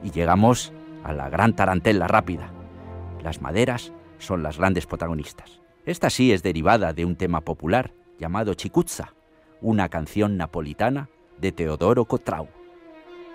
y llegamos a la gran tarantela rápida. Las maderas son las grandes protagonistas. Esta sí es derivada de un tema popular llamado Chikutsa, una canción napolitana de Teodoro Cotrau.